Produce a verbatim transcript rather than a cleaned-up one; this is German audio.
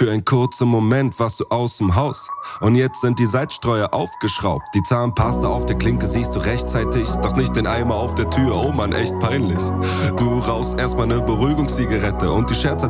Für einen kurzen Moment warst du aus dem Haus und jetzt sind die Seitstreuer aufgeschraubt. Die Zahnpasta auf der Klinke siehst du rechtzeitig, doch nicht den Eimer auf der Tür, oh Mann, echt peinlich. Du rauchst erstmal ne Beruhigungszigarette und die Scherze